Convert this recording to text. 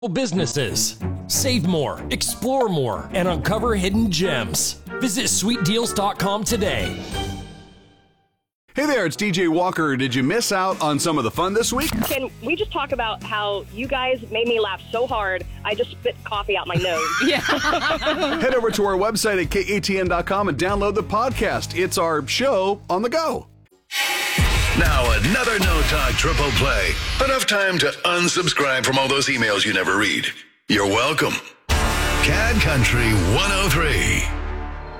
businesses. Save more, explore more, and uncover hidden gems. Visit sweetdeals.com today. Hey there, it's DJ Walker. Did you miss out on some of the fun this week? Can we just talk about how you guys made me laugh so hard, I just spit coffee out my nose? Yeah. Head over to our website at katn.com and download the podcast. It's our show on the go. Now another No Talk Triple Play. Enough time to unsubscribe from all those emails you never read. You're welcome. CAD Country 103.